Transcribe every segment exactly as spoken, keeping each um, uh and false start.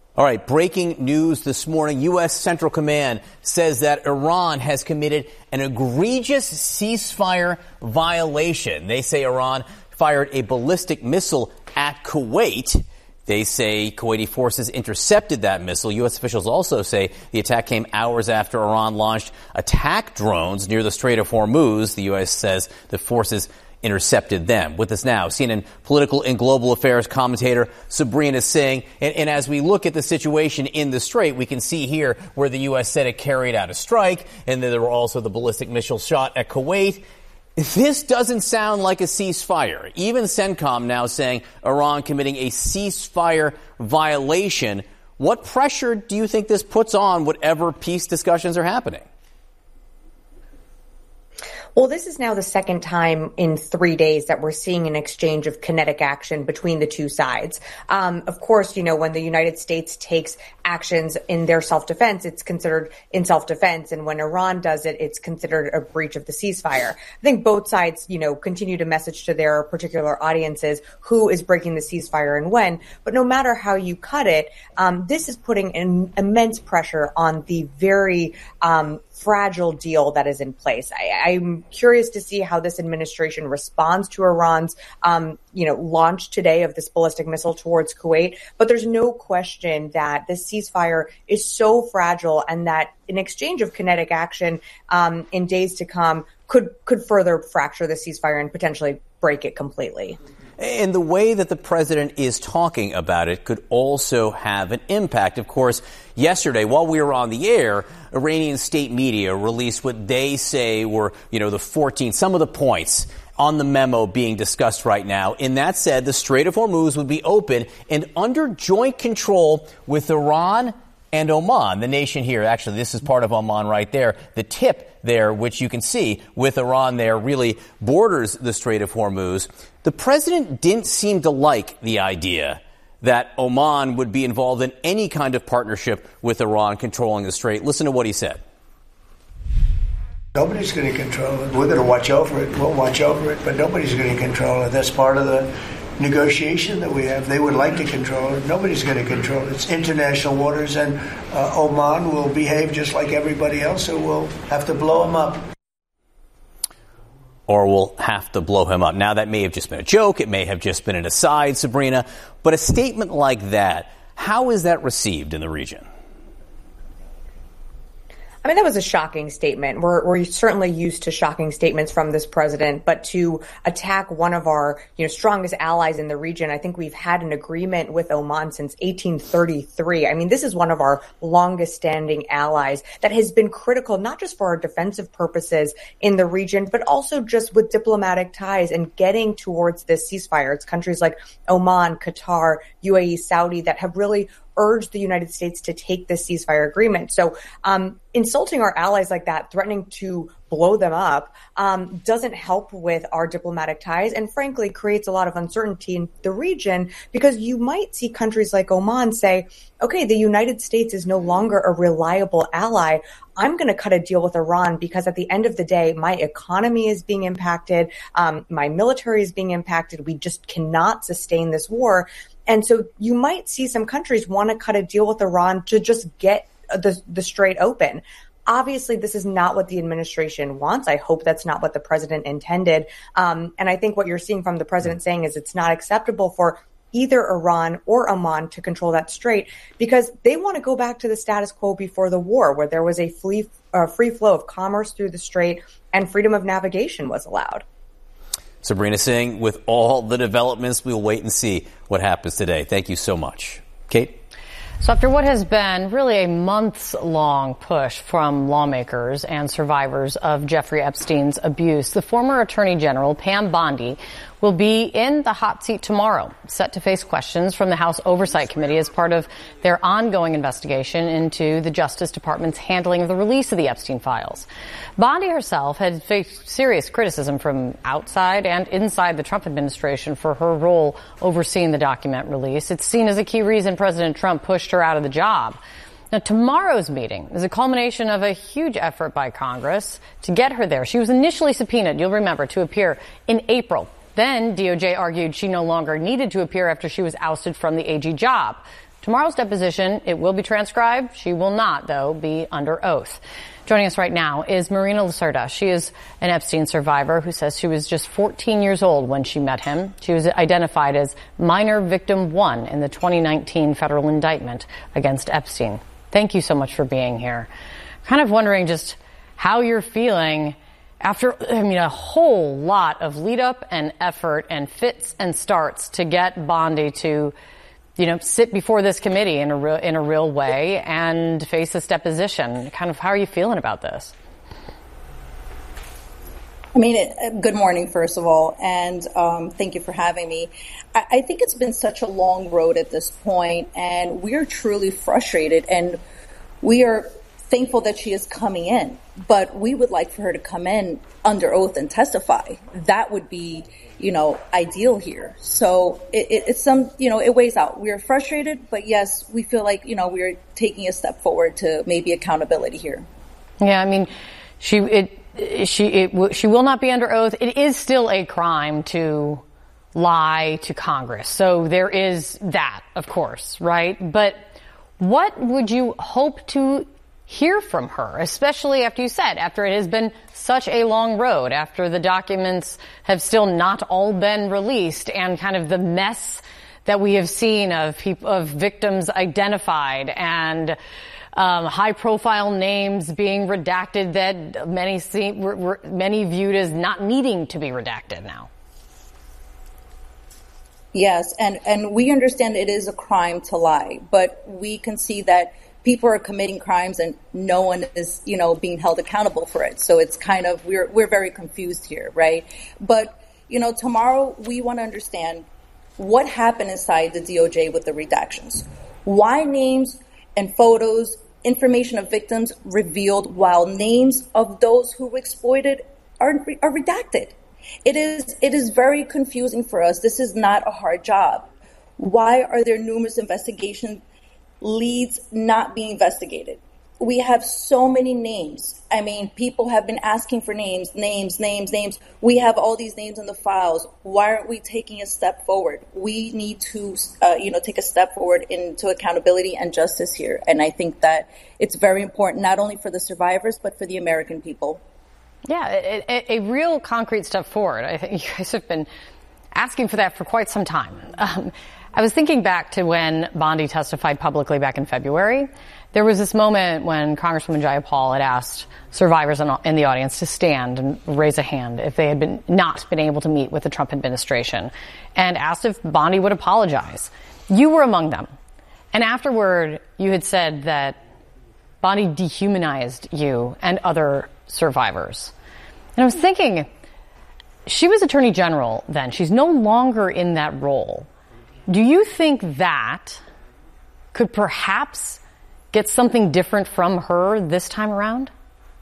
All right, breaking news this morning. U S. Central Command says that Iran has committed an egregious ceasefire violation. They say Iran fired a ballistic missile at Kuwait. They say Kuwaiti forces intercepted that missile. U S officials also say the attack came hours after Iran launched attack drones near the Strait of Hormuz. The U S says the forces intercepted them. With us now, C N N political and global affairs commentator Sabrina Singh. And, and as we look at the situation in the Strait, we can see here where the U S said it carried out a strike, and then there were also the ballistic missile shot at Kuwait. This doesn't sound like a ceasefire. Even CENTCOM now saying Iran committing a ceasefire violation. What pressure do you think this puts on whatever peace discussions are happening? Well, this is now the second time in three days that we're seeing an exchange of kinetic action between the two sides. Um, of course, you know, when the United States takes actions in their self-defense, it's considered in self-defense. And when Iran does it, it's considered a breach of the ceasefire. I think both sides, you know, continue to message to their particular audiences who is breaking the ceasefire and when. But no matter how you cut it, um, this is putting an immense pressure on the very um, fragile deal that is in place. I, I'm curious to see how this administration responds to Iran's, um, you know, launch today of this ballistic missile towards Kuwait. But there's no question that this ceasefire is so fragile, and that an exchange of kinetic action um, in days to come could could further fracture the ceasefire and potentially break it completely. And the way that the president is talking about it could also have an impact. Of course, yesterday, while we were on the air, Iranian state media released what they say were, you know, the fourteen, some of the points on the memo being discussed right now. And that said, the Strait of Hormuz would be open and under joint control with Iran and Oman, the nation here. Actually, this is part of Oman right there. The tip there, which you can see with Iran there, really borders the Strait of Hormuz. The president didn't seem to like the idea that Oman would be involved in any kind of partnership with Iran controlling the strait. Listen to what he said. Nobody's going to control it. We're going to watch over it. We'll watch over it, but nobody's going to control it. That's part of the negotiation that we have. They would like to control it. Nobody's going to control it. It's international waters, and uh, Oman will behave just like everybody else, so we'll have to blow them up. Or we'll have to blow him up. Now, that may have just been a joke. It may have just been an aside, Sabrina. But a statement like that, how is that received in the region? I mean, that was a shocking statement. We're, we're certainly used to shocking statements from this president, but to attack one of our, you know, strongest allies in the region, I think we've had an agreement with Oman since eighteen thirty-three. I mean, this is one of our longest standing allies that has been critical, not just for our defensive purposes in the region, but also just with diplomatic ties and getting towards this ceasefire. It's countries like Oman, Qatar, U A E, Saudi that have really urged the United States to take this ceasefire agreement. So um, insulting our allies like that, threatening to blow them up, um, doesn't help with our diplomatic ties, and frankly creates a lot of uncertainty in the region, because you might see countries like Oman say, okay, the United States is no longer a reliable ally. I'm going to cut a deal with Iran because at the end of the day, my economy is being impacted. Um, my military is being impacted. We just cannot sustain this war. And so you might see some countries want to cut a deal with Iran to just get the, the strait open. Obviously, this is not what the administration wants. I hope that's not what the president intended. Um, and I think what you're seeing from the president saying is it's not acceptable for either Iran or Oman to control that strait, because they want to go back to the status quo before the war, where there was a free, uh, free flow of commerce through the strait and freedom of navigation was allowed. Sabrina Singh, with all the developments, we'll wait and see what happens today. Thank you so much. Kate? So after what has been really a months-long push from lawmakers and survivors of Jeffrey Epstein's abuse, the former Attorney General, Pam Bondi, will be in the hot seat tomorrow, set to face questions from the House Oversight Committee as part of their ongoing investigation into the Justice Department's handling of the release of the Epstein files. Bondi herself had faced serious criticism from outside and inside the Trump administration for her role overseeing the document release. It's seen as a key reason President Trump pushed her out of the job. Now, tomorrow's meeting is a culmination of a huge effort by Congress to get her there. She was initially subpoenaed, you'll remember, to appear in April. Then D O J argued she no longer needed to appear after she was ousted from the A G job. Tomorrow's deposition, it will be transcribed. She will not, though, be under oath. Joining us right now is Marina Lacerda. She is an Epstein survivor who says she was just fourteen years old when she met him. She was identified as minor victim one in the twenty nineteen federal indictment against Epstein. Thank you so much for being here. Kind of wondering just how you're feeling after, I mean, a whole lot of lead up and effort and fits and starts to get Bondi to, you know, sit before this committee in a real, in a real way and face this deposition. Kind of, how are you feeling about this? I mean, it, good morning, first of all, and um, thank you for having me. I, I think it's been such a long road at this point, and we are truly frustrated, and we are thankful that she is coming in, but we would like for her to come in under oath and testify. That would be, you know, ideal here. So it, it, it's some, you know, it weighs out. We are frustrated, but yes, we feel like, you know, we are taking a step forward to maybe accountability here. Yeah, I mean, she it she it, she will not be under oath. It is still a crime to lie to Congress. So there is that, of course, right? But what would you hope to hear from her, especially after you said, after it has been such a long road, after the documents have still not all been released, and kind of the mess that we have seen of people, of victims identified, and um, high-profile names being redacted that many see, were, were, many viewed as not needing to be redacted now. Yes, and and we understand it is a crime to lie, but we can see that people are committing crimes and no one is, you know, being held accountable for it. So it's kind of, we're we're very confused here, right? But, you know, tomorrow we want to understand what happened inside the D O J with the redactions. Why names and photos, information of victims revealed while names of those who were exploited are, are redacted? It is it is very confusing for us. This is not a hard job. Why are there numerous investigation leads not being investigated? We have so many names. I mean, people have been asking for names, names, names, names. We have all these names in the files. Why aren't we taking a step forward? We need to, uh, you know, take a step forward into accountability and justice here. And I think that it's very important, not only for the survivors, but for the American people. Yeah, a, a, a real concrete step forward. I think you guys have been asking for that for quite some time. Um, I was thinking back to when Bondi testified publicly back in February. There was this moment when Congresswoman Jayapal had asked survivors in the audience to stand and raise a hand if they had been not been able to meet with the Trump administration, and asked if Bondi would apologize. You were among them. And afterward, you had said that Bondi dehumanized you and other survivors. And I was thinking, she was Attorney General then. She's no longer in that role. Do you think that could perhaps get something different from her this time around?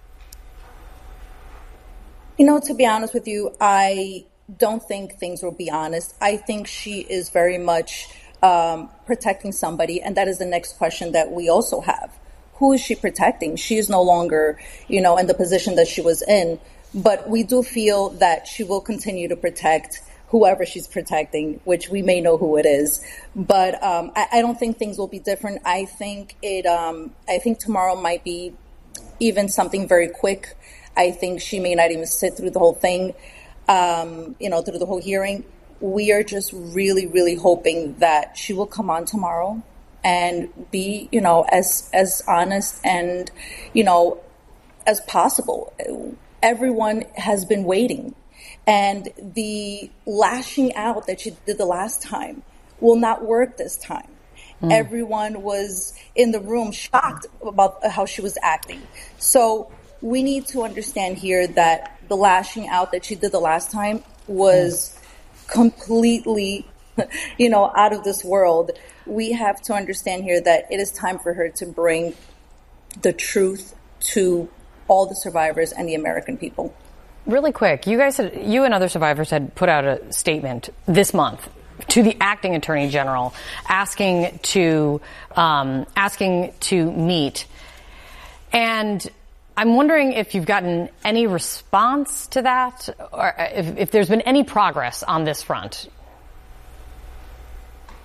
You know, to be honest with you, I don't think things will be honest. I think she is very much um, protecting somebody, and that is the next question that we also have. Who is she protecting? She is no longer, you know, in the position that she was in, but we do feel that she will continue to protect whoever she's protecting, which we may know who it is. But um, I, I don't think things will be different. I think it. Um, I think tomorrow might be even something very quick. I think she may not even sit through the whole thing, um, you know, through the whole hearing. We are just really, really hoping that she will come on tomorrow and be, you know, as as honest and, you know, as possible. Everyone has been waiting. And the lashing out that she did the last time will not work this time. Mm. Everyone was in the room shocked about how she was acting. So we need to understand here that the lashing out that she did the last time was mm. completely, you know, out of this world. We have to understand here that it is time for her to bring the truth to all the survivors and the American people. Really quick, you guys, had, you and other survivors had put out a statement this month to the acting attorney general, asking to um, asking to meet, and I'm wondering if you've gotten any response to that, or if, if there's been any progress on this front.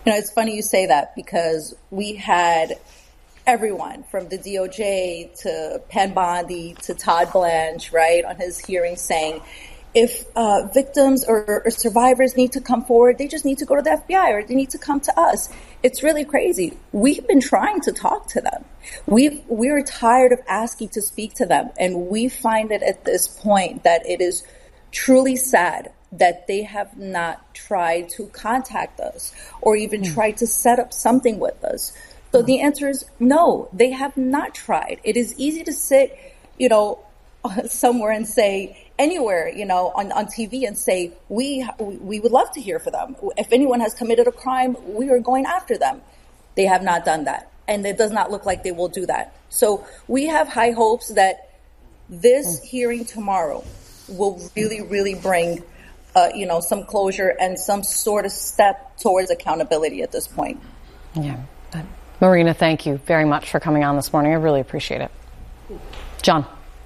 You know, it's funny you say that because we had everyone from the D O J to Pam Bondi to Todd Blanche, right, on his hearing saying, if uh, victims or, or survivors need to come forward, they just need to go to the F B I or they need to come to us. It's really crazy. We've been trying to talk to them. We've, we're tired of asking to speak to them. And we find it at this point that it is truly sad that they have not tried to contact us or even mm. tried to set up something with us. So the answer is no, they have not tried. It is easy to sit, you know, somewhere and say, anywhere, you know, on, on T V and say, we we would love to hear from them. If anyone has committed a crime, we are going after them. They have not done that. And it does not look like they will do that. So we have high hopes that this hearing tomorrow will really, really bring, uh, you know, some closure and some sort of step towards accountability at this point. Yeah. Marina, thank you very much for coming on this morning. I really appreciate it. John.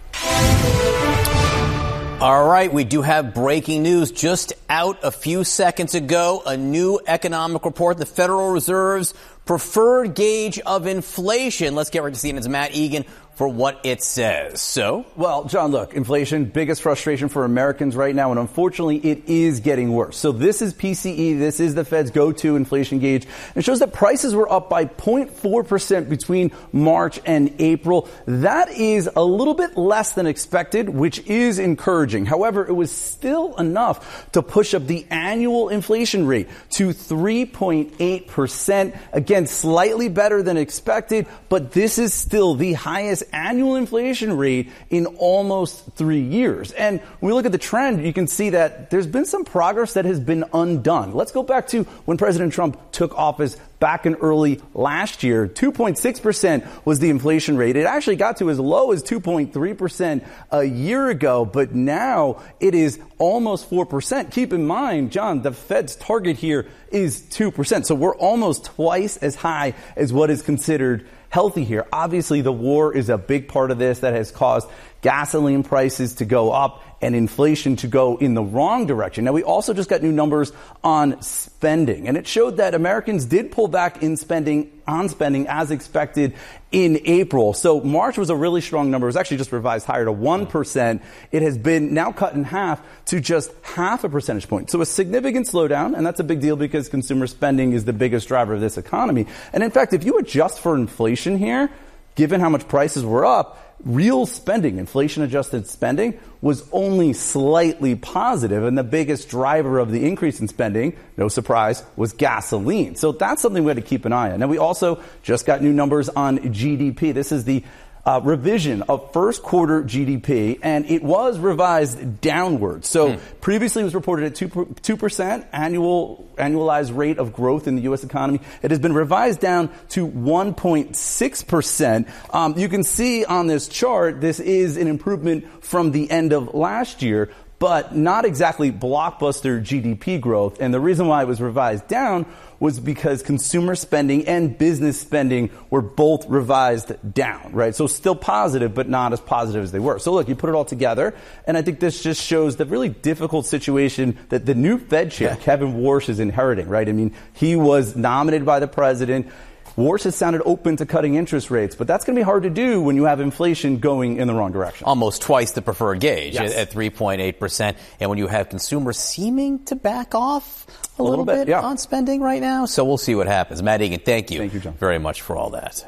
All right, we do have breaking news just out a few seconds ago. A new economic report, the Federal Reserve's preferred gauge of inflation. Let's get right to C N N's Matt Egan for what it says. So, well, John, look, inflation, biggest frustration for Americans right now, and unfortunately it is getting worse. So this is P C E, this is the Fed's go-to inflation gauge. It shows that prices were up by zero point four percent between March and April. That is a little bit less than expected, which is encouraging. However, it was still enough to push up the annual inflation rate to three point eight percent. Again, slightly better than expected, but this is still the highest annual inflation rate in almost three years. And when we look at the trend, you can see that there's been some progress that has been undone. Let's go back to when President Trump took office back in early last year. two point six percent was the inflation rate. It actually got to as low as two point three percent a year ago, but now it is almost four percent. Keep in mind, John, the Fed's target here is two percent. So we're almost twice as high as what is considered healthy here. Obviously, the war is a big part of this that has caused gasoline prices to go up and inflation to go in the wrong direction. Now, we also just got new numbers on spending, and it showed that Americans did pull back in spending on spending as expected in April. So March was a really strong number. It was actually just revised higher to one percent. It has been now cut in half to just half a percentage point. So a significant slowdown, and that's a big deal because consumer spending is the biggest driver of this economy. And in fact, if you adjust for inflation here, given how much prices were up, real spending, inflation-adjusted spending, was only slightly positive, and the biggest driver of the increase in spending, no surprise, was gasoline. So that's something we had to keep an eye on. Now, we also just got new numbers on G D P. This is the Uh, revision of first quarter G D P, and it was revised downward. So mm. previously it was reported at two percent annual annualized rate of growth in the U S economy. It has been revised down to one point six percent. Um, you can see on this chart, this is an improvement from the end of last year, but not exactly blockbuster G D P growth. And the reason why it was revised down was because consumer spending and business spending were both revised down, right? So still positive, but not as positive as they were. So look, you put it all together, and I think this just shows the really difficult situation that the new Fed chair, yeah. Kevin Warsh, is inheriting, right? I mean, he was nominated by the president. Warsh has sounded open to cutting interest rates, but that's going to be hard to do when you have inflation going in the wrong direction. Almost twice the preferred gauge yes. at, at three point eight percent. And when you have consumers seeming to back off a, a little, little bit, bit yeah. on spending right now. So we'll see what happens. Matt Egan, thank you, thank you John. very much for all that.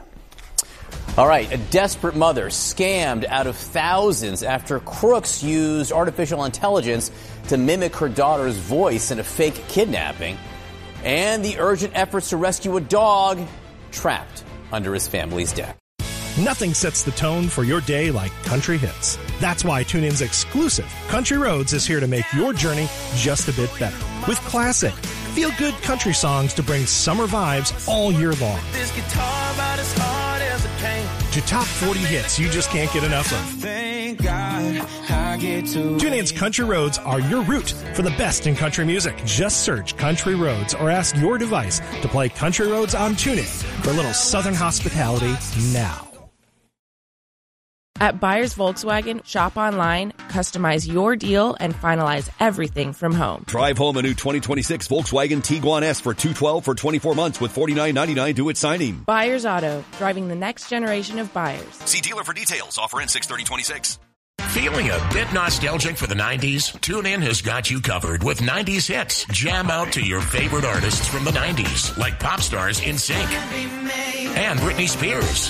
All right, a desperate mother scammed out of thousands after crooks used artificial intelligence to mimic her daughter's voice in a fake kidnapping. And the urgent efforts to rescue a dog trapped under his family's deck. Nothing sets the tone for your day like country hits. That's why TuneIn's exclusive Country Roads is here to make your journey just a bit better. With classic, feel-good country songs to bring summer vibes all year long. This guitar about as hard as it can. To top forty hits you just can't get enough of. Thank God I get to TuneIn's Country Roads are your route for the best in country music. Just search Country Roads or ask your device to play Country Roads on TuneIn for a little southern hospitality now. At Buyers Volkswagen, shop online, customize your deal, and finalize everything from home. Drive home a new twenty twenty-six Volkswagen Tiguan S for two hundred twelve dollars for twenty-four months with forty-nine ninety-nine due at signing. Buyers Auto, driving the next generation of buyers. See dealer for details. Offer in six thirty twenty-six. Feeling a bit nostalgic for the nineties? TuneIn has got you covered with nineties hits. Jam out to your favorite artists from the nineties, like pop stars In Sync and Britney Spears.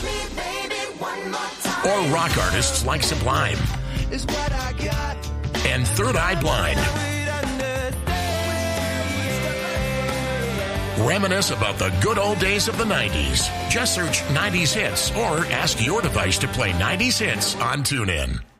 Or rock artists like Sublime and Third Eye Blind. Reminisce about the good old days of the nineties. Just search nineties hits or ask your device to play nineties hits on TuneIn.